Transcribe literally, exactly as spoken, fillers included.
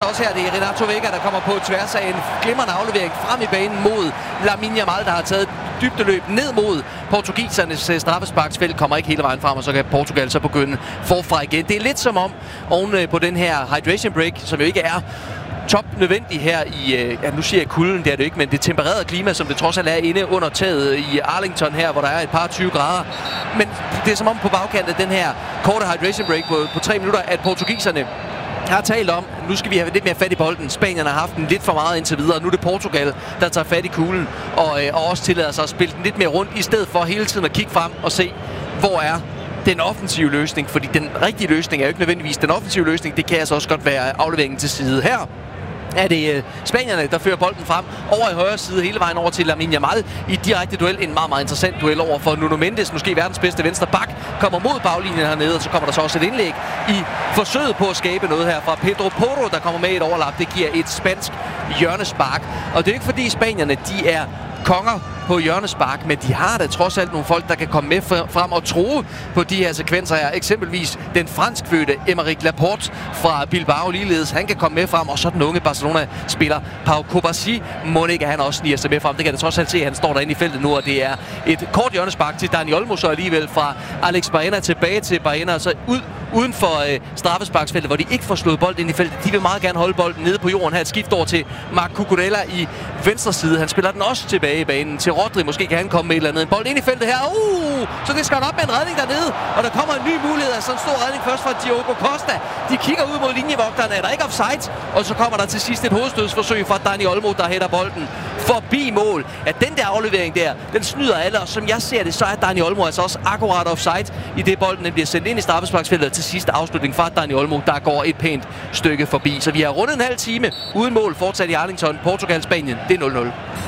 også her. Det er Renato Vega, der kommer på tværs af en glimrende aflevering frem i banen mod Lamine Yamal, der har taget dybdeløb ned mod portugisernes straffesparksfelt, kommer ikke hele vejen frem, og så kan Portugal så begynde forfra igen. Det er lidt som om, oven på den her hydration break, som jo ikke er top nødvendig her i, ja, nu siger jeg kulden, det er det ikke, men det tempererede klima, som det trods alt er inde under taget i Arlington her, hvor der er et par tyve grader. Men det er som om på bagkanten af den her korte hydration break på, på tre minutter, at portugiserne har talt om, nu skal vi have lidt mere fat i bolden. Spanierne har haft den lidt for meget indtil videre. Nu er det Portugal, der tager fat i kuglen og, øh, og også tillader sig at spille den lidt mere rundt, i stedet for hele tiden at kigge frem og se, hvor er den offensive løsning. Fordi den rigtige løsning er jo ikke nødvendigvis den offensive løsning. Det kan altså også godt være afleveringen til side her. Er det øh, spanierne, der fører bolden frem over i højre side hele vejen over til Lamine Yamal i direkte duel. En meget, meget interessant duel over for Nuno Mendes, måske verdens bedste venstre bak, kommer mod baglinjen hernede, og så kommer der så også et indlæg i forsøget på at skabe noget her fra Pedro Porro, der kommer med et overlap. Det giver et spansk hjørnespark, og det er ikke fordi spanierne, de er konger på hjørnespark, men de har da trods alt nogle folk, der kan komme med frem og tro på de her sekvenser her. Eksempelvis den franskfødte Aymeric Laporte fra Bilbao ligeledes. Han kan komme med frem, og så den unge Barcelona-spiller Pau Kubasi. Må ikke, han også sniger sig med frem. Det kan jeg trods alt se, han står derinde i feltet nu, og det er et kort hjørnespark til Dani Olmo, så alligevel fra Alex Baena tilbage til Baena, og så ud uden for øh, straffesparksfeltet, hvor de ikke får slået bolden ind i feltet. De vil meget gerne holde bolden nede på jorden her. Et skift over til Marc Cucurella i venstre side. Han spiller den også tilbage i banen til Rodri. Måske kan han komme med et eller andet. En bold ind i feltet her. Uh! Så det skal op med en redning dernede. Og der kommer en ny mulighed. Altså en stor redning først fra Diogo Costa. De kigger ud mod linjevogterne. Er der ikke offside? Og så kommer der til sidst et hovedstødsforsøg fra Dani Olmo, der hætter bolden forbi mål. At den der aflevering der, den snyder alle. Og som jeg ser det, så er Dani Olmo altså også akkurat offside, i det bolden den bliver sendt ind i straffesparksfeltet. Til sidste afslutning fra Dani Olmo, der går et pænt stykke forbi. Så vi har rundet en halv time uden mål, fortsat i Arlington. Portugal, Spanien, det er nul nul.